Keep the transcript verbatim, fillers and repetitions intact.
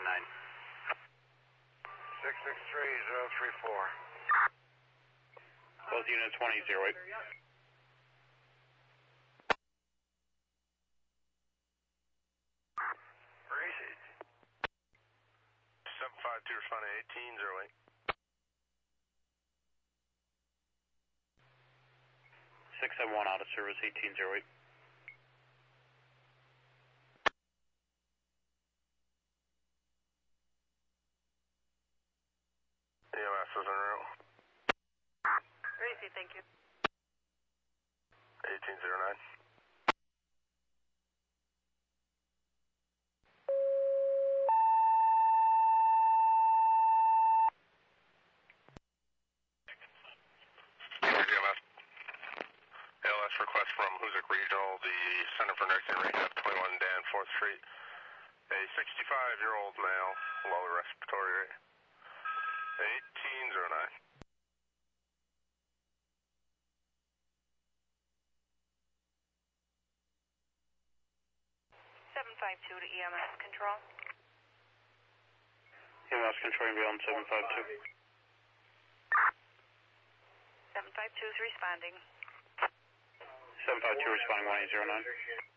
nine. six six three zero three four. Both units twenty zero eight. Where is it? seven five two responding eighteen zero eight. six seven one out of service eighteen zero eight. E M S is en route. Gracie, thank you. eighteen zero nine. E M S. A L S request from Hoosick Regional, the Center for Nursing Rehab, twenty-one Dan fourth Street. A sixty-five-year-old male, lower respiratory rate. eighteen zero nine. seven five two to E M S control. E M S control beyond seven five two. seven five two is responding. seven five two responding one eight zero nine.